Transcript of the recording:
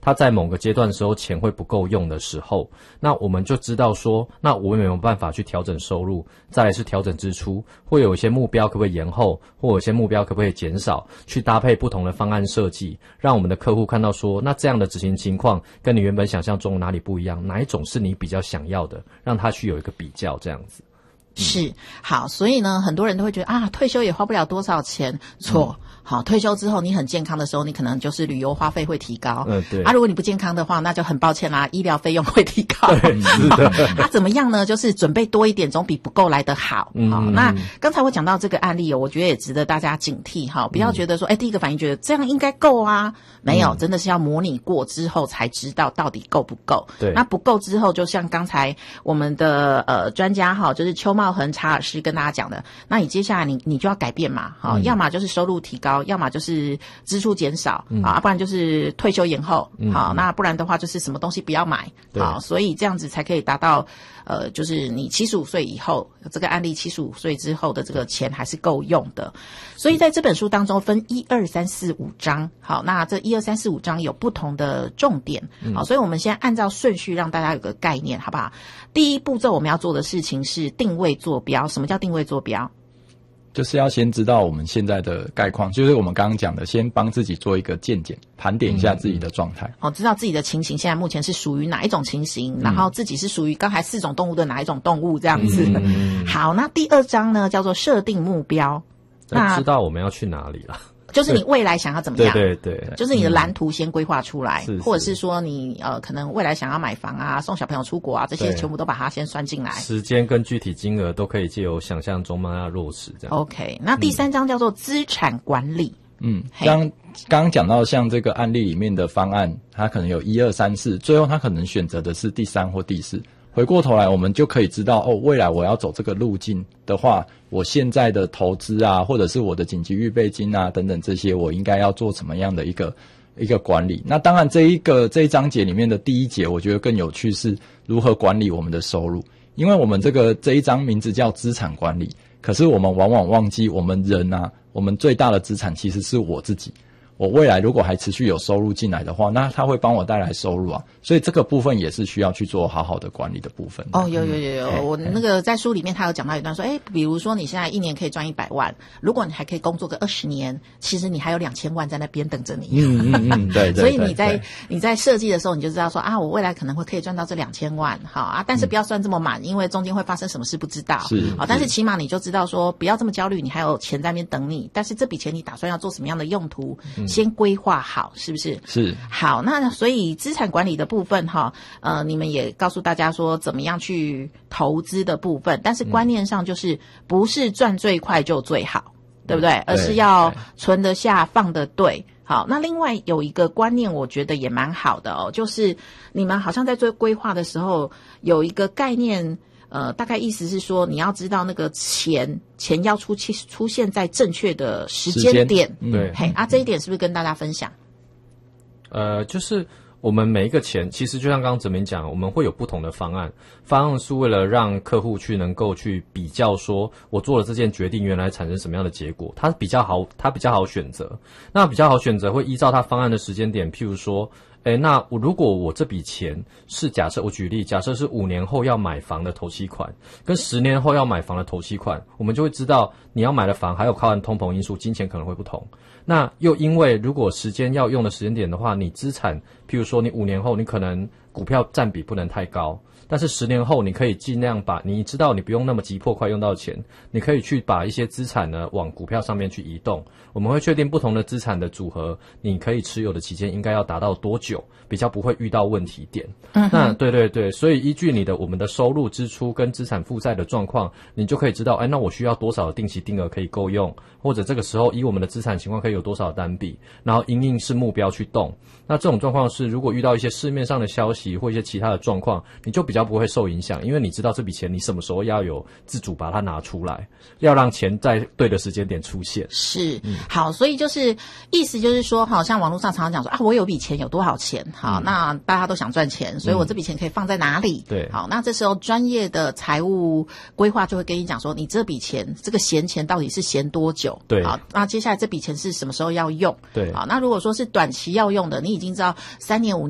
他在某个阶段的时候钱会不够用的时候，那我们就知道说，那我们有没有办法去调整收入，再来是调整支出，会有一些目标可不可以延后，或有一些目标可不可以减少，去搭配不同的方案设计，让我们的客户看到说，那这样的执行情况跟你原本想象中哪里不一样，哪一种是你比较想要的，让他去有一个比较这样子。 是，好，所以呢，很多人都会觉得啊，退休也花不了多少钱，错。好，退休之后你很健康的时候，你可能就是旅游花费会提高。 对。 如果你不健康的话，那就很抱歉啦，医疗费用会提高。 对，是的。 怎么样呢？就是准备多一点，总比不够来得好。那刚才我讲到这个案例我觉得也值得大家警惕哈，不要觉得说，第一个反应觉得这样应该够啊，没有，真的是要模拟过之后才知道到底够不够。 对。 那不够之后，就像刚才我们的专家哈，就是邱茂恒查尔斯跟大家讲的，那你接下来你就要改变嘛，要么就是收入提高，要么就是支出减少不然就是退休延后好，那不然的话就是什么东西不要买好，所以这样子才可以达到就是你75岁以后，这个案例75岁之后的这个钱还是够用的。所以在这本书当中分1、2、3、4、5章，好，那这1、2、3、4、5章有不同的重点好，所以我们先按照顺序让大家有个概念好不好？第一步骤我们要做的事情是定位坐标。什么叫定位坐标？ 就是要先知道我们现在的概况，就是我们刚刚讲的，先帮自己做一个健检，盘点一下自己的状态。 知道自己的情形现在目前是属于哪一种情形，然后自己是属于刚才4种动物的哪一种动物这样子。好，那第2章呢叫做设定目标。 那知道我们要去哪里了。 就是你未来想要怎么样？ 对， 就是你的蓝图先规划出来，或者是说你可能未来想要买房啊，送小朋友出国啊，这些全部都把它先算进来。 时间跟具体金额都可以借由想象中慢慢落实这样。 OK， 那第3章叫做资产管理。 刚刚讲到像这个案例里面的方案，它可能有1、2、3、4，最后它可能选择的是第3或第4。回过头来我们就可以知道未来我要走这个路径的话，我现在的投资啊，或者是我的紧急预备金啊等等这些，我应该要做什么样的一个管理。那当然这一章节里面的第1节我觉得更有趣，是如何管理我们的收入。因为我们这一章名字叫资产管理，可是我们往往忘记我们人啊，我们最大的资产其实是我自己。我未来如果还持续有收入进来的话，那它会帮我带来收入啊，所以这个部分也是需要去做好好的管理的部分。 有，我那个在书里面他有讲到一段说，比如说你现在1年可以赚100万，如果你还可以工作个20年，其实你还有2000万在那边等着你。 对。 所以你在设计的时候，你就知道说我未来可能可以赚到这2000万，好啊，但是不要算这么满，因为中间会发生什么事不知道。但是起码你就知道说不要这么焦虑，你还有钱在那边等你，但是这笔钱你打算要做什么样的用途？先规划好，是不是？ 是。 好，那所以资产管理的部分你们也告诉大家说怎么样去投资的部分，但是观念上就是不是赚最快就最好，对不对？而是要存得下放得对。好，那另外有一个观念我觉得也蛮好的就是你们好像在做规划的时候有一个概念大概意思是说你要知道那个钱要出现在正确的时间点。 对。 这一点是不是跟大家分享？ 就是我们每一个钱，其实就像刚刚哲明讲，我们会有不同的方案。方案是为了让客户能够去比较说，我做了这件决定原来产生什么样的结果，他比较好选择。那比较好选择会依照他方案的时间点，譬如说那如果我这笔钱是假设我举例，假设是5年后要买房的头期款跟10年后要买房的头期款，我们就会知道你要买的房还有靠通膨因素，金钱可能会不同。那又因为如果时间要用的时间点的话，你资产譬如说你5年后你可能股票占比不能太高，但是10年后你可以尽量把你知道你不用那么急迫快用到钱，你可以去把一些资产呢往股票上面去移动。我们会确定不同的资产的组合，你可以持有的期间应该要达到多久，比较不会遇到问题点。那对，所以依据我们的收入支出跟资产负债的状况，你就可以知道那我需要多少的定期定额可以够用，或者这个时候以我们的资产情况可以有多少的单笔，然后因应是目标去动。那这种状况是如果遇到一些市面上的消息或一些其他的状况，你就比较不会受影响，因为你知道这笔钱你什么时候要有自主把它拿出来，要让钱在对的时间点出现。 是。好，所以就是意思就是说像网络上常常讲说我有笔钱有多少钱，好，那大家都想赚钱，所以我这笔钱可以放在哪里？ 对。 好，那这时候专业的财务规划就会跟你讲说，你这笔钱这个闲钱到底是闲多久？ 对。 好，那接下来这笔钱是什么时候要用？ 对。 好，那如果说是短期要用的，你已经知道3年5年